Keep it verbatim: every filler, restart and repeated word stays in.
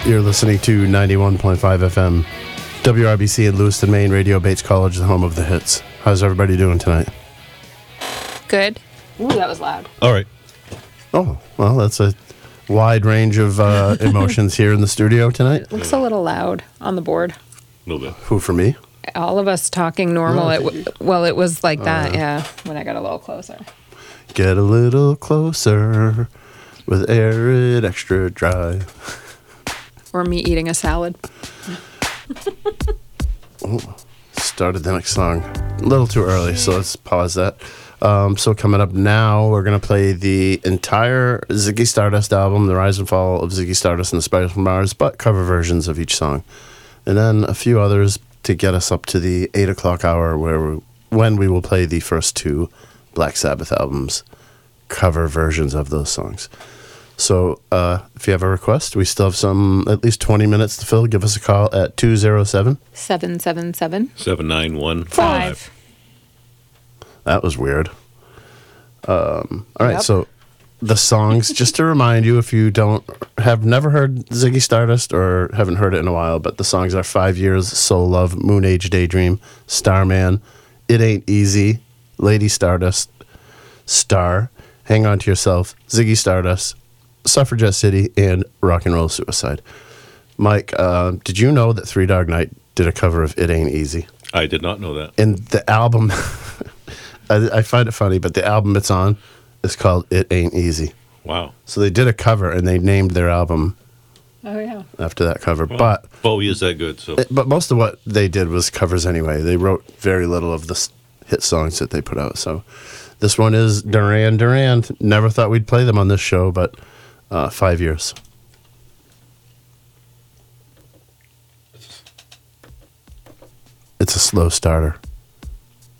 You're listening to ninety-one point five F M, W R B C in Lewiston, Maine, Radio Bates College, the home of the hits. How's everybody doing tonight? Good. Ooh, that was loud. All right. Oh, well, that's a wide range of uh, emotions here in the studio tonight. It looks a little loud on the board. A little bit. Who, for me? All of us talking normal. Oh, it w- well, it was like that, yeah, when I got a little closer. Get a little closer with arid extra dry. Or me eating a salad. Oh, started the next song. A little too early, so let's pause that. Um, so coming up now, we're going to play the entire Ziggy Stardust album, The Rise and Fall of Ziggy Stardust and the Spiders from Mars, but cover versions of each song. And then a few others to get us up to the eight o'clock hour where we, when we will play the first two Black Sabbath albums, cover versions of those songs. So uh, if you have a request, we still have some, at least twenty minutes to fill. Give us a call at two oh seven. seven seven seven. seven nine one Five. five. That was weird. Um, all right, Yep. so the songs, just to remind you, if you don't have never heard Ziggy Stardust or haven't heard it in a while, but the songs are Five Years, Soul Love, Moon Age Daydream, Starman, It Ain't Easy, Lady Stardust, Star, Hang On To Yourself, Ziggy Stardust, Suffragette City, and Rock and Roll Suicide. Mike, uh, did you know that Three Dog Night did a cover of It Ain't Easy? I did not know that. And the album, I, I find it funny, but the album it's on is called It Ain't Easy. Wow. So they did a cover and they named their album Oh, yeah. after that cover. Well, But Bowie is that good, so. but most of what they did was covers anyway. They wrote very little of the s- hit songs that they put out. So this one is Duran Duran. Never thought we'd play them on this show, but uh, five years. It's a slow starter.